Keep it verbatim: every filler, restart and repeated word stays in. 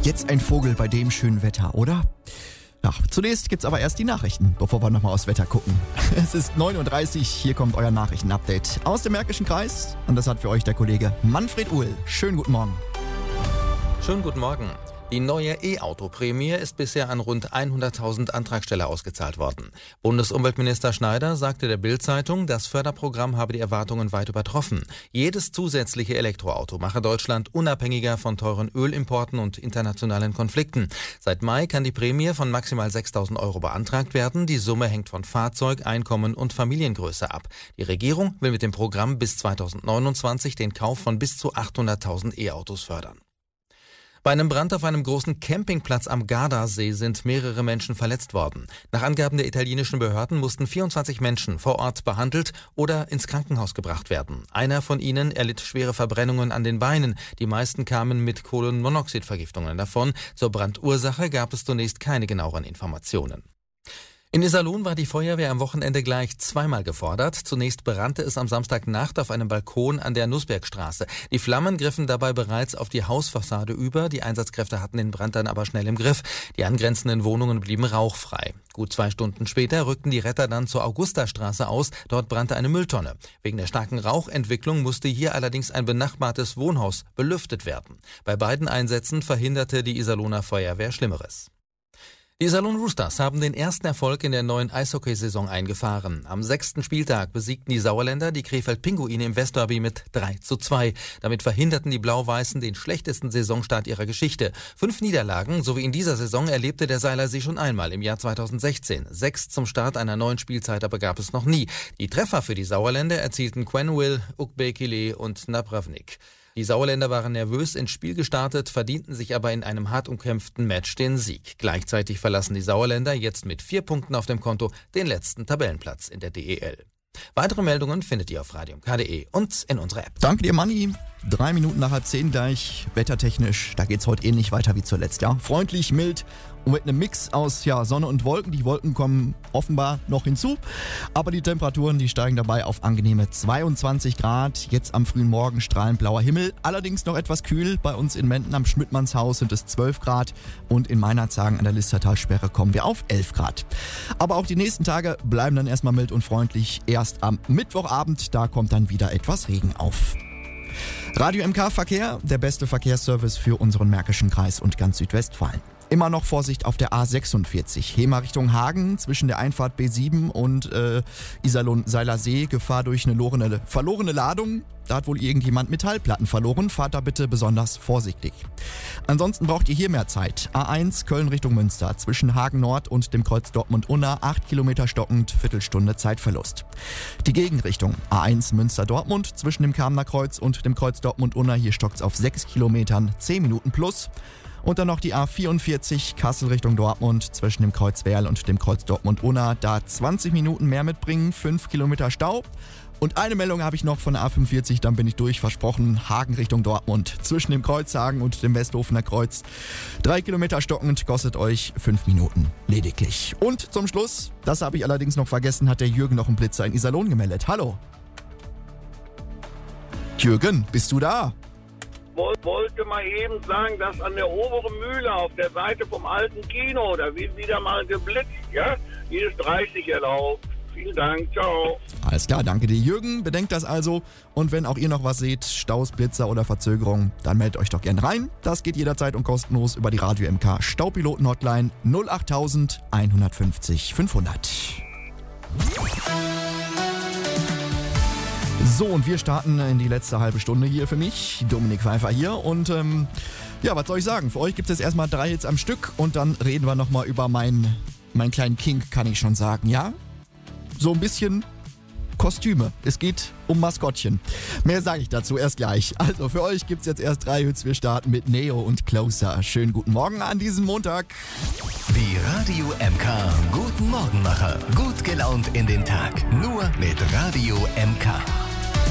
Jetzt ein Vogel bei dem schönen Wetter, oder? Ja, zunächst gibt's aber erst die Nachrichten, bevor wir nochmal aufs Wetter gucken. Es ist neun Uhr dreißig, hier kommt euer Nachrichtenupdate aus dem Märkischen Kreis. Und das hat für euch der Kollege Manfred Uhl. Schönen guten Morgen. Schönen guten Morgen. Die neue E-Auto-Prämie ist bisher an rund hunderttausend Antragsteller ausgezahlt worden. Bundesumweltminister Schneider sagte der Bild-Zeitung, das Förderprogramm habe die Erwartungen weit übertroffen. Jedes zusätzliche Elektroauto mache Deutschland unabhängiger von teuren Ölimporten und internationalen Konflikten. Seit Mai kann die Prämie von maximal sechstausend Euro beantragt werden. Die Summe hängt von Fahrzeug, Einkommen und Familiengröße ab. Die Regierung will mit dem Programm bis zweitausendneunundzwanzig den Kauf von bis zu achthunderttausend E-Autos fördern. Bei einem Brand auf einem großen Campingplatz am Gardasee sind mehrere Menschen verletzt worden. Nach Angaben der italienischen Behörden mussten vierundzwanzig Menschen vor Ort behandelt oder ins Krankenhaus gebracht werden. Einer von ihnen erlitt schwere Verbrennungen an den Beinen. Die meisten kamen mit Kohlenmonoxidvergiftungen davon. Zur Brandursache gab es zunächst keine genaueren Informationen. In Iserlohn war die Feuerwehr am Wochenende gleich zweimal gefordert. Zunächst brannte es am Samstagnacht auf einem Balkon an der Nussbergstraße. Die Flammen griffen dabei bereits auf die Hausfassade über. Die Einsatzkräfte hatten den Brand dann aber schnell im Griff. Die angrenzenden Wohnungen blieben rauchfrei. Gut zwei Stunden später rückten die Retter dann zur Augustastraße aus. Dort brannte eine Mülltonne. Wegen der starken Rauchentwicklung musste hier allerdings ein benachbartes Wohnhaus belüftet werden. Bei beiden Einsätzen verhinderte die Iserlohner Feuerwehr Schlimmeres. Die Iserlohn Roosters haben den ersten Erfolg in der neuen Eishockeysaison eingefahren. Am sechsten Spieltag besiegten die Sauerländer die Krefeld-Pinguine im Westderby mit drei zu zwei. Damit verhinderten die Blau-Weißen den schlechtesten Saisonstart ihrer Geschichte. Fünf Niederlagen, so wie in dieser Saison, erlebte der Seilersee schon einmal im Jahr zweitausendsechzehn. Sechs zum Start einer neuen Spielzeit aber gab es noch nie. Die Treffer für die Sauerländer erzielten Quenville, Ukbekile und Napravnik. Die Sauerländer waren nervös ins Spiel gestartet, verdienten sich aber in einem hart umkämpften Match den Sieg. Gleichzeitig verlassen die Sauerländer jetzt mit vier Punkten auf dem Konto den letzten Tabellenplatz in der D E L. Weitere Meldungen findet ihr auf radio m k punkt d e und in unserer App. Danke dir, Manni. Drei Minuten nach halb zehn gleich, wettertechnisch, da geht's heute ähnlich weiter wie zuletzt, ja. Freundlich, mild und mit einem Mix aus ja, Sonne und Wolken. Die Wolken kommen offenbar noch hinzu, aber die Temperaturen, die steigen dabei auf angenehme zweiundzwanzig Grad. Jetzt am frühen Morgen strahlend blauer Himmel, allerdings noch etwas kühl. Bei uns in Menden am Schmidtmannshaus sind es zwölf Grad und in Meinerzhagen an der Listertalsperre kommen wir auf elf Grad. Aber auch die nächsten Tage bleiben dann erstmal mild und freundlich. Erst am Mittwochabend, da kommt dann wieder etwas Regen auf. Radio M K Verkehr, der beste Verkehrsservice für unseren Märkischen Kreis und ganz Südwestfalen. Immer noch Vorsicht auf der A sechsundvierzig. Hema Richtung Hagen zwischen der Einfahrt B sieben und äh, Iserlohn-Seilersee. Gefahr durch eine lorene, verlorene Ladung. Da hat wohl irgendjemand Metallplatten verloren. Fahrt da bitte besonders vorsichtig. Ansonsten braucht ihr hier mehr Zeit. A eins Köln Richtung Münster. Zwischen Hagen Nord und dem Kreuz Dortmund-Unna. acht Kilometer stockend, Viertelstunde Zeitverlust. Die Gegenrichtung. A eins Münster-Dortmund. Zwischen dem Kamener Kreuz und dem Kreuz Dortmund-Unna. Hier stockt's auf sechs Kilometern, zehn Minuten plus. Und dann noch die A vierundvierzig Kassel Richtung Dortmund zwischen dem Kreuz Werl und dem Kreuz Dortmund-Unna. Da zwanzig Minuten mehr mitbringen, fünf Kilometer Stau. Und eine Meldung habe ich noch von der A fünfundvierzig, dann bin ich durch, versprochen. Hagen Richtung Dortmund zwischen dem Kreuz Hagen und dem Westhofener Kreuz. Drei Kilometer stockend, kostet euch fünf Minuten lediglich. Und zum Schluss, das habe ich allerdings noch vergessen, hat der Jürgen noch einen Blitzer in Iserlohn gemeldet. Hallo. Jürgen, bist du da? Wollte mal eben sagen, dass an der oberen Mühle auf der Seite vom alten Kino, da wird wieder mal geblitzt, ja? Hier ist dreißig erlaubt. Vielen Dank, ciao. Alles klar, danke dir, Jürgen. Bedenkt das also. Und wenn auch ihr noch was seht, Staus, Blitzer oder Verzögerung, dann meldet euch doch gerne rein. Das geht jederzeit und kostenlos über die Radio M K Staupiloten-Hotline null acht eins fünf null fünfhundert. So, und wir starten in die letzte halbe Stunde hier für mich. Dominik Pfeiffer hier. Und ähm, ja, was soll ich sagen? Für euch gibt es jetzt erstmal drei Hits am Stück und dann reden wir nochmal über meinen mein kleinen Kink, kann ich schon sagen, ja? So ein bisschen Kostüme. Es geht um Maskottchen. Mehr sage ich dazu erst gleich. Also für euch gibt es jetzt erst drei Hits. Wir starten mit Neo und Closer. Schönen guten Morgen an diesem Montag. Die Radio M K Guten Morgenmacher. Gut gelaunt in den Tag. Nur mit Radio M K.